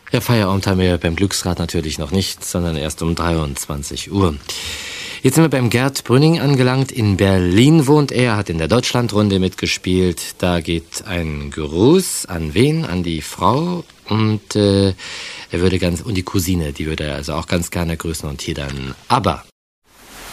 Ja, Feierabend haben wir beim Glücksrad natürlich noch nicht, sondern erst um 23 Uhr. Jetzt sind wir beim Gerd Brünning angelangt. In Berlin wohnt er, hat in der Deutschlandrunde mitgespielt. Da geht ein Gruß an wen? An die Frau und und die Cousine, die würde er also auch ganz gerne grüßen. Und hier dann ABBA.